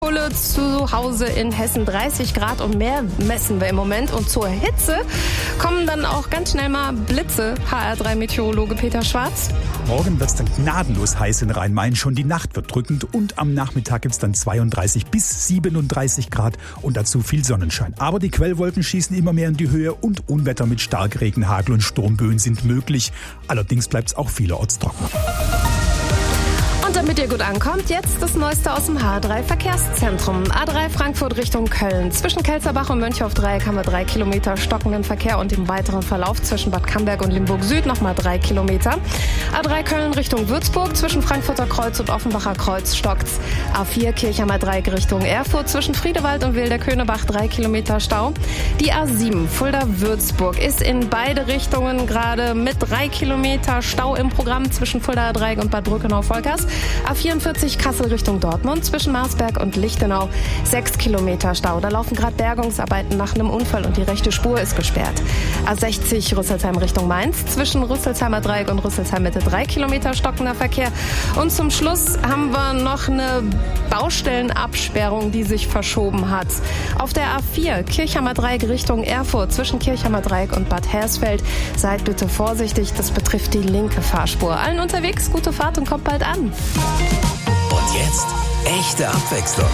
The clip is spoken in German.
Metropole zu Hause in Hessen 30 Grad und mehr messen wir im Moment. Und zur Hitze kommen dann auch ganz schnell mal Blitze. HR3-Meteorologe Peter Schwarz. Morgen wird es dann gnadenlos heiß in Rhein-Main. Schon die Nacht wird drückend und am Nachmittag gibt es dann 32 bis 37 Grad und dazu viel Sonnenschein. Aber die Quellwolken schießen immer mehr in die Höhe und Unwetter mit Starkregen, Hagel und Sturmböen sind möglich. Allerdings bleibt es auch vielerorts trocken. Und damit ihr gut ankommt, jetzt das Neueste aus dem H3 Verkehrszentrum. A3 Frankfurt Richtung Köln. Zwischen Kelzerbach und Mönchhof-Dreieck haben wir 3 Kilometer stockenden Verkehr und im weiteren Verlauf zwischen Bad Camberg und Limburg Süd nochmal 3 Kilometer. A3 Köln Richtung Würzburg. Zwischen Frankfurter Kreuz und Offenbacher Kreuz stockt's. A4 Kirchheimer Dreieck Richtung Erfurt. Zwischen Friedewald und Wilder-Könebach 3 Kilometer Stau. Die A7 Fulda-Würzburg ist in beide Richtungen gerade mit 3 Kilometer Stau im Programm zwischen Fuldaer Dreieck und Bad Brückenau-Volkers. A44 Kassel Richtung Dortmund, zwischen Marsberg und Lichtenau 6 Kilometer Stau. Da laufen gerade Bergungsarbeiten nach einem Unfall und die rechte Spur ist gesperrt. A60 Rüsselsheim Richtung Mainz, zwischen Rüsselsheimer Dreieck und Rüsselsheim Mitte 3 Kilometer stockender Verkehr. Und zum Schluss haben wir noch eine Baustellenabsperrung, die sich verschoben hat. Auf der A4 Kirchheimer Dreieck Richtung Erfurt, zwischen Kirchheimer Dreieck und Bad Hersfeld. Seid bitte vorsichtig, das betrifft die linke Fahrspur. Allen unterwegs, gute Fahrt und kommt bald an. Und jetzt echte Abwechslung.